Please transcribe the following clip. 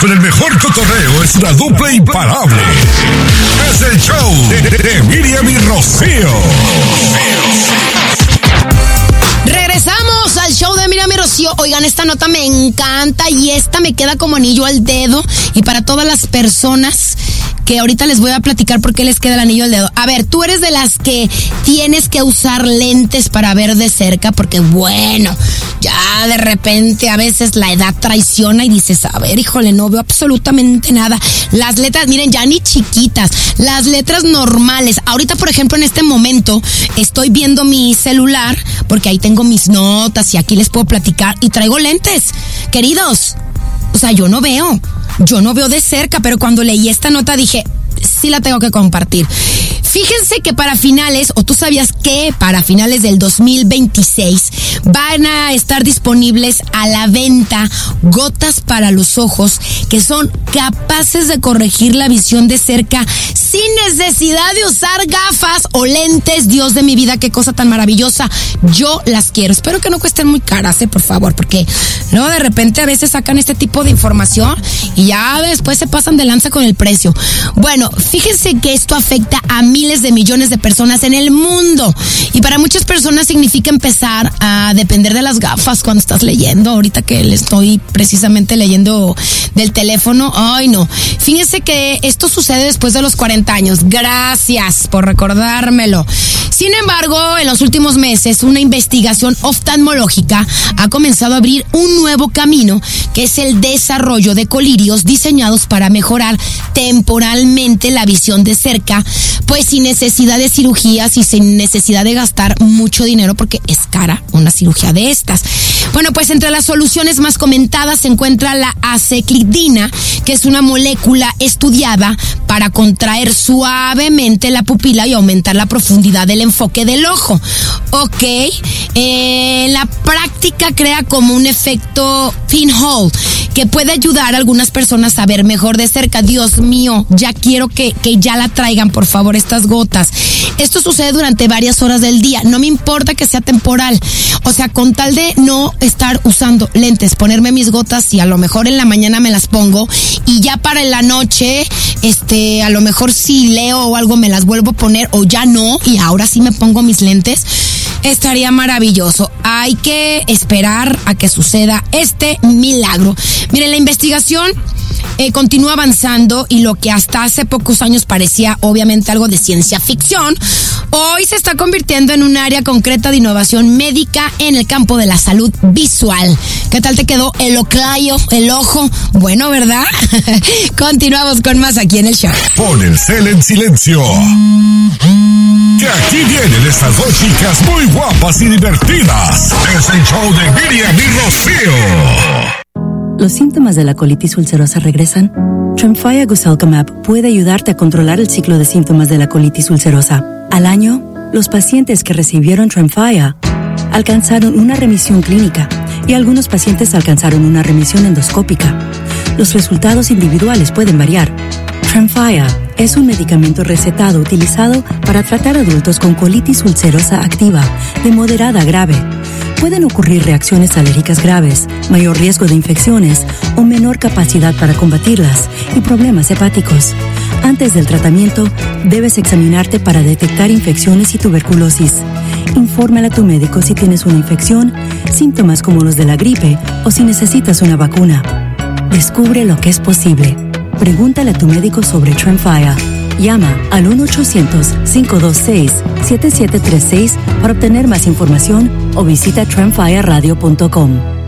Con el mejor cotorreo es una dupla imparable. Es el show de Miriam y Rocío. Regresamos al show de Miriam y Rocío. Oigan, esta nota me encanta y esta me queda como anillo al dedo. Y para todas las personas que ahorita les voy a platicar por qué les queda el anillo al dedo. A ver, tú eres de las que tienes que usar lentes para ver de cerca, porque bueno, ya de repente a veces la edad traiciona y dices, a ver, híjole, no veo absolutamente nada. Las letras, miren, ya ni chiquitas, las letras normales. Ahorita, por ejemplo, en este momento estoy viendo mi celular porque ahí tengo mis notas y aquí les puedo platicar y traigo lentes, queridos. O sea, yo no veo de cerca, pero cuando leí esta nota dije, sí la tengo que compartir. Fíjense que para finales, o tú sabías que para finales del 2026 van a estar disponibles a la venta gotas para los ojos que son capaces de corregir la visión de cerca sin necesidad de usar gafas o lentes. Dios de mi vida, qué cosa tan maravillosa. Yo las quiero. Espero que no cuesten muy caras, por favor, porque luego de repente a veces sacan este tipo de información y ya después se pasan de lanza con el precio. Bueno, fíjense que esto afecta a miles de millones de personas en el mundo y para muchas personas significa empezar a depender de las gafas cuando estás leyendo. Ahorita que le estoy precisamente leyendo del teléfono, ay no. Fíjense que esto sucede después de los 40 años. Gracias por recordármelo. Sin embargo, en los últimos meses, una investigación oftalmológica ha comenzado a abrir un nuevo camino, que es el desarrollo de colirios diseñados para mejorar temporalmente la visión de cerca, pues sin necesidad de cirugías y sin necesidad de gastar mucho dinero, porque es cara una cirugía de estas. Bueno, pues entre las soluciones más comentadas se encuentra la aceclidina, que es una molécula estudiada para contraer suavemente la pupila y aumentar la profundidad del enfoque del ojo. Ok, en la práctica crea como un efecto pinhole que puede ayudar a algunas personas a ver mejor de cerca. Dios mío, ya quiero que ya la traigan, por favor, estas gotas. Esto sucede durante varias horas del día. No me importa que sea temporal. O sea, con tal de no estar usando lentes, ponerme mis gotas y a lo mejor en la mañana me las pongo y ya para la noche, a lo mejor si leo o algo me las vuelvo a poner o ya no y ahora sí me pongo mis lentes. Estaría maravilloso. Hay que esperar a que suceda este milagro. Miren, la investigación continúa avanzando y lo que hasta hace pocos años parecía obviamente algo de ciencia ficción, hoy se está convirtiendo en un área concreta de innovación médica en el campo de la salud visual. ¿Qué tal te quedó el oclayo, el ojo? Bueno, ¿verdad? Continuamos con más aquí en el show. Pon el cel en silencio. Que aquí vienen estas dos chicas muy guapas y divertidas. Es el show de Miriam y Rocío. ¿Los síntomas de la colitis ulcerosa regresan? Tremfya Guselkumab puede ayudarte a controlar el ciclo de síntomas de la colitis ulcerosa. Al año, los pacientes que recibieron Tremfya alcanzaron una remisión clínica y algunos pacientes alcanzaron una remisión endoscópica. Los resultados individuales pueden variar. Tremfya es un medicamento recetado utilizado para tratar adultos con colitis ulcerosa activa de moderada a grave. Pueden ocurrir reacciones alérgicas graves, mayor riesgo de infecciones o menor capacidad para combatirlas y problemas hepáticos. Antes del tratamiento, debes examinarte para detectar infecciones y tuberculosis. Infórmale a tu médico si tienes una infección, síntomas como los de la gripe o si necesitas una vacuna. Descubre lo que es posible. Pregúntale a tu médico sobre Tremfya. Llama al 1-800-526-7736 para obtener más información o visita tremfyaradio.com.